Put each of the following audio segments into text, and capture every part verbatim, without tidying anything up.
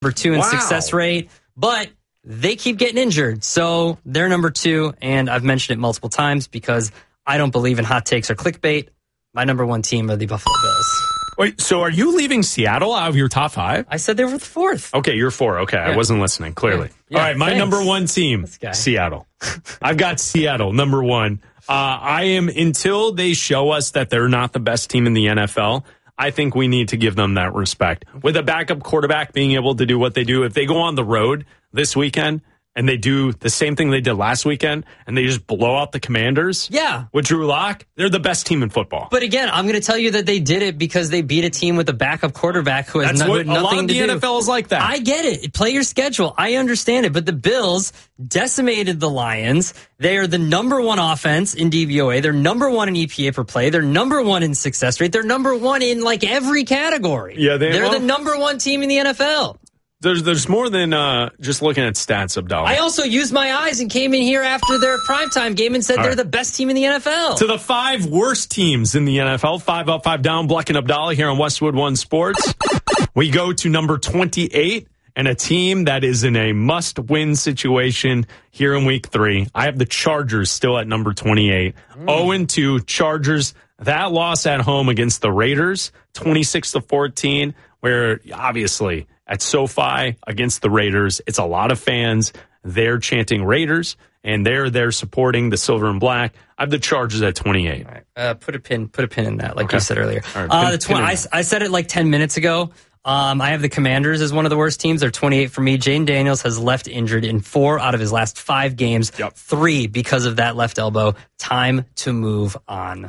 number two in Wow. success rate, but they keep getting injured. So they're number two, and I've mentioned it multiple times because I don't believe in hot takes or clickbait. My number one team are the Buffalo Bills. Wait, so are you leaving Seattle out of your top five? I said they were the fourth. Okay, you're four. Okay, Yeah. I wasn't listening, clearly. Yeah. All right, my Thanks. number one team, This guy. Seattle. I've got Seattle, number one. Uh, I am, until they show us that they're not the best team in the N F L, I think we need to give them that respect. With a backup quarterback being able to do what they do, if they go on the road this weekend and they do the same thing they did last weekend and they just blow out the Commanders Yeah. with Drew Lock, they're the best team in football. But again, I'm going to tell you that they did it because they beat a team with a backup quarterback who has That's no, what with a nothing lot of to the do. N F L is like that. I get it. Play your schedule. I understand it. But the Bills decimated the Lions. They are the number one offense in D V O A. They're number one in E P A per play. They're number one in success rate. They're number one in like every category. Yeah, they- They're well- the number one team in the N F L. There's there's more than uh, just looking at stats, Abdallah. I also used my eyes and came in here after their primetime game and said All they're right. the best team in the N F L. To the five worst teams in the N F L, five up, five down, Bleck and Abdallah here on Westwood One Sports. We go to number twenty-eight and a team that is in a must-win situation here in week three. I have the Chargers still at number twenty-eight. Mm. oh and two, Chargers. That loss at home against the Raiders, twenty-six to fourteen, where obviously at SoFi against the Raiders, it's a lot of fans. They're chanting Raiders, and they're there supporting the silver and black. I have the Chargers at twenty-eight. All right. Uh, put a pin, put a pin in that, like Okay. you said earlier. All right, uh, pin- the pin tw- in I, that. I said it like ten minutes ago. Um, I have the Commanders as one of the worst teams. They're twenty-eight for me. Jaden Daniels has left injured in four out of his last five games. Yep. Three because of that left elbow. Time to move on.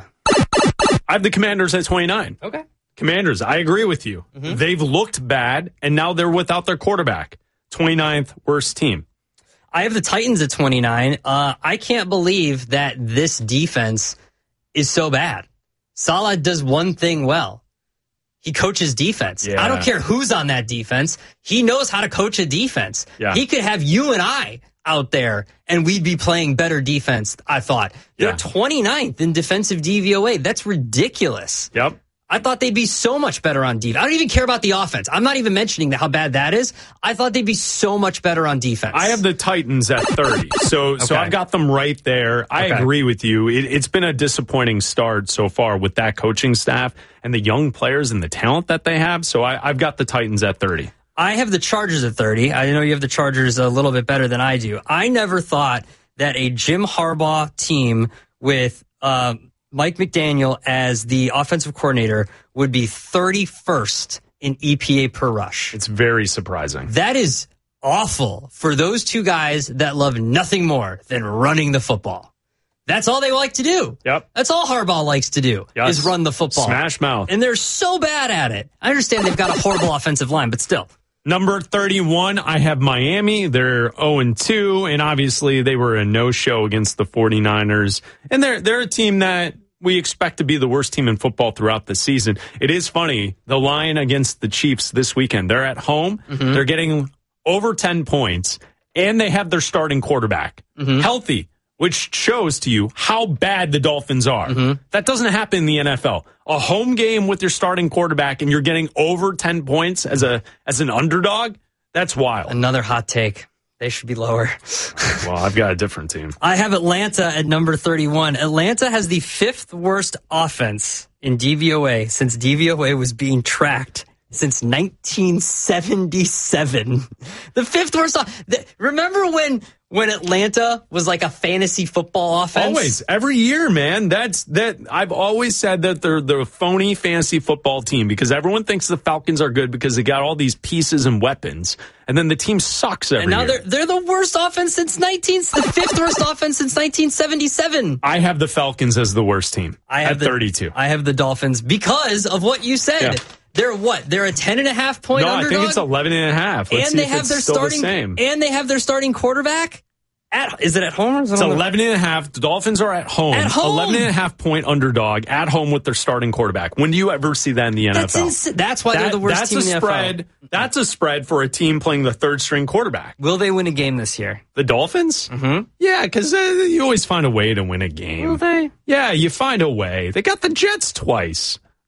I have the Commanders at twenty-nine. Okay. Commanders, I agree with you. Mm-hmm. They've looked bad, and now they're without their quarterback. twenty-ninth worst team. I have the Titans at twenty-nine. Uh, I can't believe that this defense is so bad. Saleh does one thing well. He coaches defense. Yeah. I don't care who's on that defense. He knows how to coach a defense. Yeah. He could have you and I out there, and we'd be playing better defense, I thought. They're Yeah. twenty-ninth in defensive D V O A. That's ridiculous. Yep. I thought they'd be so much better on defense. I don't even care about the offense. I'm not even mentioning how bad that is. I thought they'd be so much better on defense. I have the Titans at thirty. So so Okay. I've got them right there. I Okay. agree with you. It, it's been a disappointing start so far with that coaching staff and the young players and the talent that they have. So I, I've got the Titans at thirty. I have the Chargers at thirty. I know you have the Chargers a little bit better than I do. I never thought that a Jim Harbaugh team with uh, Mike McDaniel as the offensive coordinator would be thirty-first in E P A per rush. It's very surprising. That is awful for those two guys that love nothing more than running the football. That's all they like to do. Yep. That's all Harbaugh likes to do Yes. is run the football. Smash mouth. And they're so bad at it. I understand they've got a horrible offensive line, but still. Number thirty-one, I have Miami. They're oh and two, and obviously they were a no-show against the forty-niners. And they're they're a team that we expect to be the worst team in football throughout the season. It is funny, the line against the Chiefs this weekend, they're at home. Mm-hmm. They're getting over ten points, and they have their starting quarterback Mm-hmm. healthy, which shows to you how bad the Dolphins are. Mm-hmm. That doesn't happen in the N F L. A home game with your starting quarterback and you're getting over ten points as a as an underdog, that's wild. Another hot take. They should be lower. Well, I've got a different team. I have Atlanta at number thirty-one. Atlanta has the fifth worst offense in D V O A since D V O A was being tracked since nineteen seventy-seven. The fifth worst. off- the- Remember when when Atlanta was like a fantasy football offense? Always, every year, man. That's that. I've always said that they're the phony fantasy football team because everyone thinks the Falcons are good because they got all these pieces and weapons, and then the team sucks every And now year. they're they're the worst offense since nineteen. The fifth worst offense since nineteen seventy-seven. I have the Falcons as the worst team. I have at the, thirty-two. I have the Dolphins because of what you said. Yeah. They're what? They're a ten and a half point no, underdog. I think it's eleven and a half. Let's and see they if have it's their still starting the same. and they have their starting quarterback. At is it at home? Or is it It's on the- eleven and a half. The Dolphins are at home. At home. eleven and a half point underdog at home with their starting quarterback. When do you ever see that in the That's N F L? ins- that's why That- they're the worst that's team a in the spread. N F L. That's a spread for a team playing the third string quarterback. Will they win a game this year? The Dolphins? Mm-hmm. Yeah, because uh, you always find a way to win a game. Will they? Yeah, you find a way. They got the Jets twice.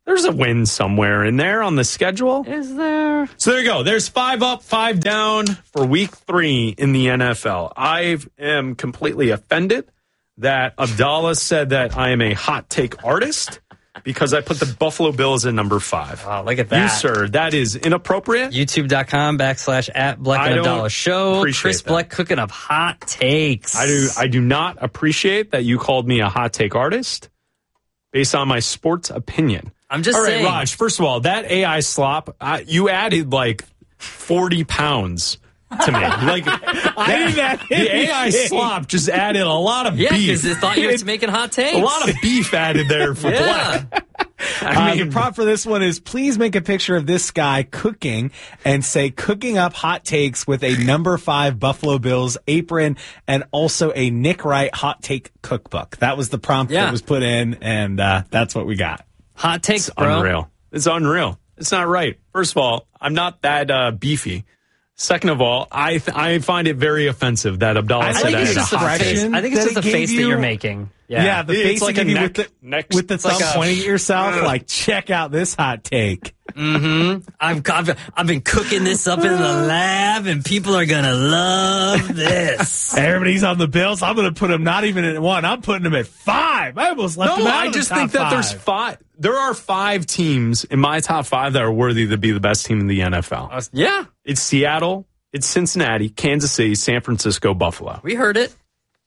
There's a win somewhere in there on the schedule. Is there? So there you go. There's five up, five down for week three in the N F L. I am completely offended that Abdallah said that I am a hot take artist because I put the Buffalo Bills at number five. Wow, look at that. You, sir, that is inappropriate. YouTube.com backslash at Bleck and Abdallah Show. Chris that. Bleck cooking up hot takes. I do, I do not appreciate that you called me a hot take artist based on my sports opinion. I'm just all right, saying. Raj, first of all, that A I slop, uh, you added like forty pounds to me. Like, I didn't add the A I slop just added a lot of yeah, beef. because they thought you were making hot takes. A lot of beef added there for yeah. Black. I mean, uh, the prop for this one is please make a picture of this guy cooking and say cooking up hot takes with a number five Buffalo Bills apron and also a Nick Wright hot take cookbook. That was the prompt yeah. that was put in, and uh, that's what we got. Hot takes, it's bro. Unreal. It's unreal. It's not right. First of all, I'm not that uh, beefy. Second of all, I th- I find it very offensive that Abdallah I said think that it's is a just the hot face. take. I think it's That just the it face gave that you- you're making. Yeah, Yeah, the It's face like like a you neck- with the, next- with the thumb like a- pointing at yourself, like, check out this hot take. Mm-hmm. I've, I've I've been cooking this up in the lab, and people are gonna love this. Everybody's on the Bills. I'm going to put them not even at one. I'm putting them at five. I almost left No, them out I of the just top think that five. there's five. There are five teams in my top five that are worthy to be the best team in the N F L. Uh, yeah, It's Seattle, it's Cincinnati, Kansas City, San Francisco, Buffalo. we heard it,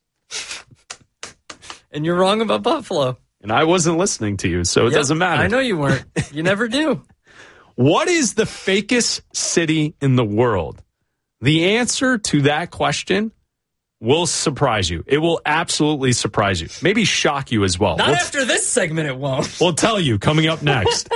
and you're wrong about Buffalo. And I wasn't listening to you, so it Yep, doesn't matter. I know you weren't. You never do. What is the fakest city in the world? The answer to that question will surprise you. It will absolutely surprise you. Maybe shock you as well. Not we'll, after this segment, it won't. we'll tell you coming up next.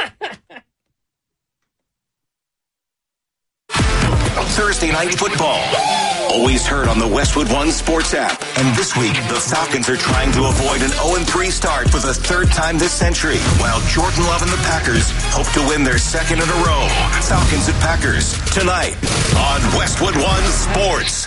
Thursday Night Football. Always heard on the Westwood One Sports app. And this week, the Falcons are trying to avoid an oh and three start for the third time this century, while Jordan Love and the Packers hope to win their second in a row. Falcons at Packers, tonight on Westwood One Sports.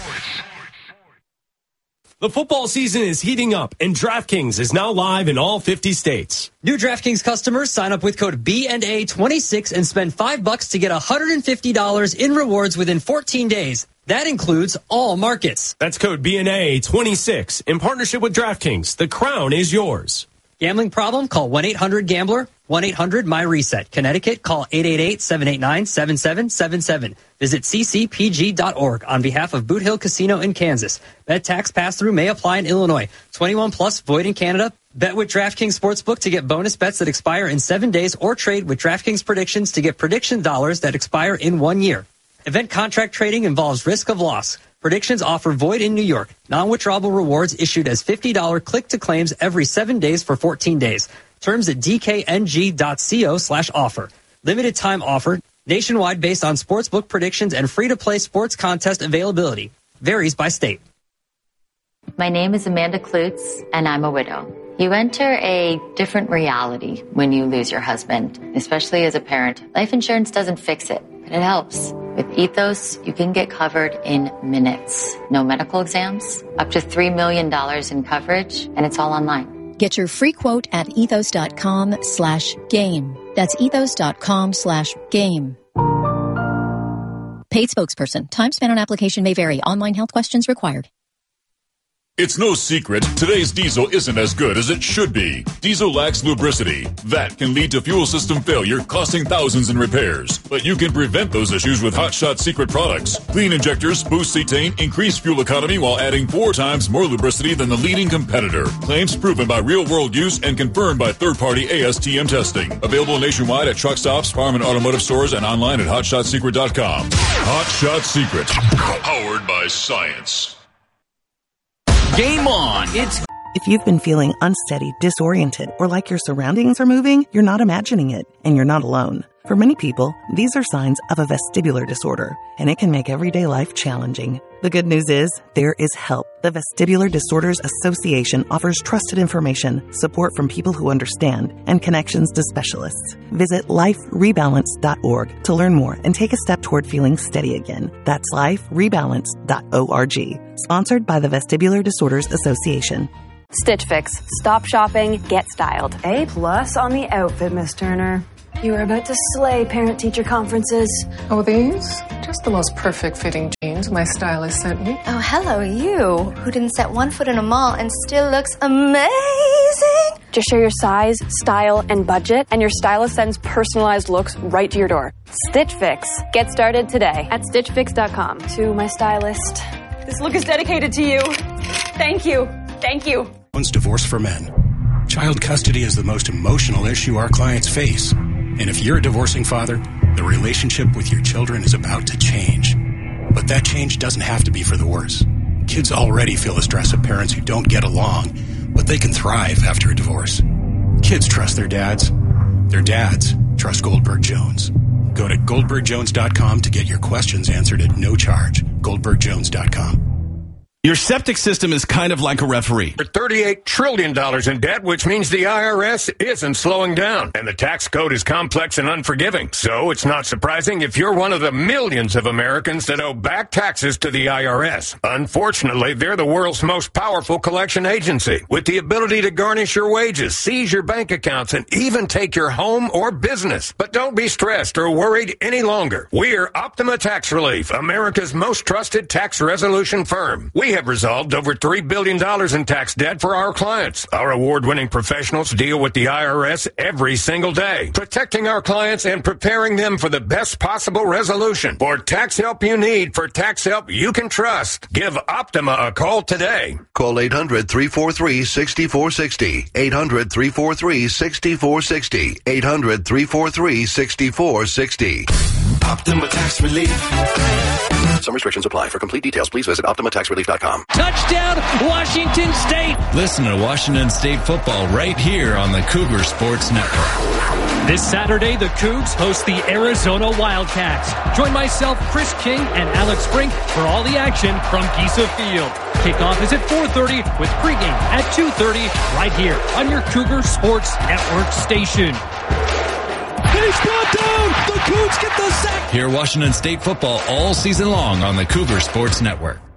The football season is heating up, and DraftKings is now live in all fifty states. New DraftKings customers sign up with code B N A twenty-six and spend five bucks to get one hundred fifty dollars in rewards within fourteen days. That includes all markets. That's code B N A twenty-six. In partnership with DraftKings, the crown is yours. Gambling problem? Call one eight hundred gambler, one eight hundred my reset. Connecticut, call eight eight eight, seven eight nine, seven seven seven seven. Visit c c p g dot org on behalf of Boot Hill Casino in Kansas. Bet tax pass-through may apply in Illinois. twenty-one plus, void in Canada. Bet with DraftKings Sportsbook to get bonus bets that expire in seven days or trade with DraftKings Predictions to get prediction dollars that expire in one year. Event contract trading involves risk of loss. Predictions offer void in New York. Non-withdrawable rewards issued as fifty dollars click-to-claims every seven days for fourteen days. Terms at d k n g dot co slash offer. Limited time offer. Nationwide based on sportsbook predictions and free-to-play sports contest availability. Varies by state. My name is Amanda Klutz, and I'm a widow. You enter a different reality when you lose your husband, especially as a parent. Life insurance doesn't fix it, but it helps. With Ethos, you can get covered in minutes. No medical exams, up to three million dollars in coverage, and it's all online. Get your free quote at ethos.com slash game. That's ethos.com slash game. Paid spokesperson. Time spent on application may vary. Online health questions required. It's no secret, today's diesel isn't as good as it should be. Diesel lacks lubricity. That can lead to fuel system failure, costing thousands in repairs. But you can prevent those issues with Hot Shot Secret products. Clean injectors, boost cetane, increase fuel economy while adding four times more lubricity than the leading competitor. Claims proven by real-world use and confirmed by third-party A S T M testing. Available nationwide at truck stops, farm and automotive stores, and online at hot shot secret dot com. Hot Shot Secret. Powered by science. Game on! It's If you've been feeling unsteady, disoriented, or like your surroundings are moving, you're not imagining it, and you're not alone. For many people, these are signs of a vestibular disorder, and it can make everyday life challenging. The good news is, there is help. The Vestibular Disorders Association offers trusted information, support from people who understand, and connections to specialists. Visit life rebalance dot org to learn more and take a step toward feeling steady again. That's life rebalance dot org. Sponsored by the Vestibular Disorders Association. Stitch Fix. Stop shopping, get styled. A plus on the outfit, Miss Turner. You are about to slay parent-teacher conferences. Oh, these? Just the most perfect fitting jeans my stylist sent me. Oh, hello, you, who didn't set one foot in a mall and still looks amazing. Just share your size, style, and budget, and your stylist sends personalized looks right to your door. Stitch Fix. Get started today at stitch fix dot com. To my stylist, this look is dedicated to you. Thank you. Thank you. Divorce for men. Child custody is the most emotional issue our clients face. And if you're a divorcing father, the relationship with your children is about to change. But that change doesn't have to be for the worse. Kids already feel the stress of parents who don't get along, but they can thrive after a divorce. Kids trust their dads. Their dads trust Goldberg Jones. Go to goldberg jones dot com to get your questions answered at no charge. goldberg jones dot com. Your septic system is kind of like a referee. For thirty-eight trillion dollars in debt, which means the I R S isn't slowing down. And the tax code is complex and unforgiving. So it's not surprising if you're one of the millions of Americans that owe back taxes to the I R S. Unfortunately, they're the world's most powerful collection agency, with the ability to garnish your wages, seize your bank accounts, and even take your home or business. But don't be stressed or worried any longer. We're Optima Tax Relief, America's most trusted tax resolution firm. We have resolved over three billion dollars in tax debt for our clients. Our award-winning professionals deal with the I R S every single day, protecting our clients and preparing them for the best possible resolution. For tax help you need, for tax help you can trust, give Optima a call today. Call eight hundred, three four three, six four six zero, eight hundred, three four three, six four six zero, eight hundred, three four three, six four six zero. Optima Tax Relief. Some restrictions apply. For complete details, please visit optima tax relief dot com. Touchdown, Washington State. Listen to Washington State football right here on the Cougar Sports Network. This Saturday, the Cougs host the Arizona Wildcats. Join myself, Chris King, and Alex Brink for all the action from Giesa Field. Kickoff is at four thirty with pregame at two thirty right here on your Cougar Sports Network station. He's brought down. The Cougs get the sack. Hear Washington State football all season long on the Cougar Sports Network.